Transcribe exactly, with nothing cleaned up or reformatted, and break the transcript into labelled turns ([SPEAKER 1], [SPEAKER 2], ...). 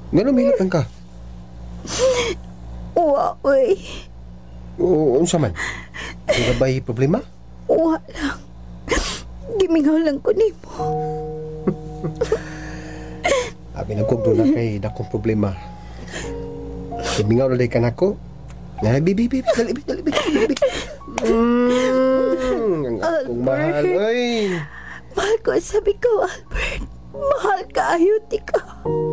[SPEAKER 1] Ngano mahilot lang ka?
[SPEAKER 2] Wa, uy.
[SPEAKER 1] O, unsa man? Wala ba'y problema?
[SPEAKER 2] Wa lang. Gimingaw lang ko nimo.
[SPEAKER 1] Abi nagkugdo na kay dakong problema. Kumingaw na day ka nako. Nga, bibi, bibi, dali, bibi, dali, bibi, bibi. Mm, ang akong mahal, oy.
[SPEAKER 2] Mahal ko, sabi ko, Albert. Mahal ka, ayuti ka.